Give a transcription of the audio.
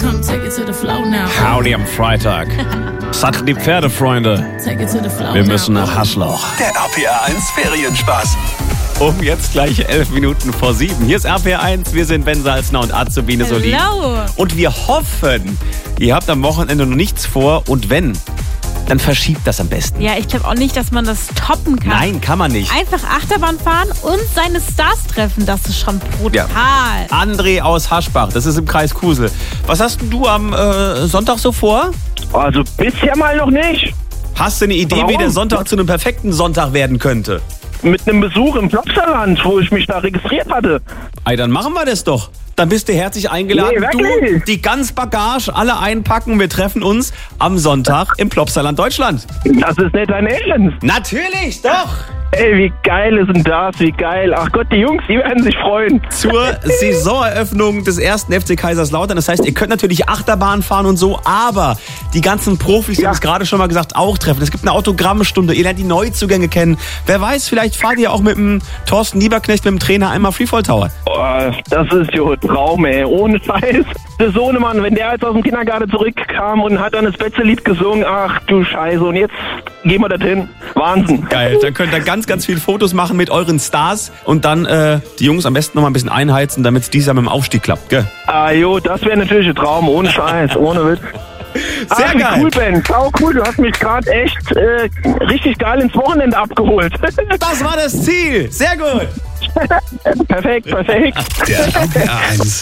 Come take it to the flow now. Howdy am Freitag. Satt die Pferdefreunde. Take it to the flow Wir now. müssen nach Haslauch. Der RPR 1 Ferienspaß. Um jetzt gleich 11 Minuten vor 7. Hier ist RPR 1. Wir sind Ben Salzner und Azubine Solin. Hello. Und wir hoffen, ihr habt am Wochenende noch nichts vor. Und wenn, dann verschiebt das am besten. Ja, ich glaube auch nicht, dass man das toppen kann. Nein, kann man nicht. Einfach Achterbahn fahren und seine Stars treffen, das ist schon brutal. André aus Haschbach, das ist im Kreis Kusel. Was hast denn du am Sonntag so vor? Also bisher mal noch nicht. Hast du eine Idee, Warum? wie der Sonntag zu einem perfekten Sonntag werden könnte? Mit einem Besuch im Plopsaland, wo ich mich da registriert hatte. Ey, dann machen wir das doch. Dann bist du herzlich eingeladen. Nee, Du, wirklich? die ganz Bagage, alle einpacken. Wir treffen uns am Sonntag im Plopsaland Deutschland. Das ist nicht dein Ernst. Natürlich, doch. Ey, wie geil ist denn das? Wie geil. Ach Gott, die Jungs, die werden sich freuen. Zur Saisoneröffnung des 1. FC Kaiserslautern. Das heißt, ihr könnt natürlich Achterbahn fahren und so, aber die ganzen Profis, die haben es gerade schon mal gesagt, auch treffen. Es gibt eine Autogrammstunde, ihr lernt die Neuzugänge kennen. Wer weiß, vielleicht fahrt ihr auch mit dem Thorsten Lieberknecht, mit dem Trainer, einmal Freefall Tower. Oh, das ist ja ein Traum, ey. Ohne Scheiß. Der Sohnemann, wenn der jetzt aus dem Kindergarten zurückkam und hat dann das Betze-Lied gesungen, ach du Scheiße, und jetzt gehen wir dorthin. Wahnsinn. Geil, dann könnt ihr ganz viele Fotos machen mit euren Stars und dann die Jungs am besten noch mal ein bisschen einheizen, damit es dieses Jahr mit dem Aufstieg klappt, gell? Ah jo, das wäre natürlich ein Traum, ohne Scheiß, ohne Witz. Sehr wie geil. cool, Ben. Sau cool, du hast mich gerade echt richtig geil ins Wochenende abgeholt. Das war das Ziel. Sehr gut. Perfekt. Der RPR 1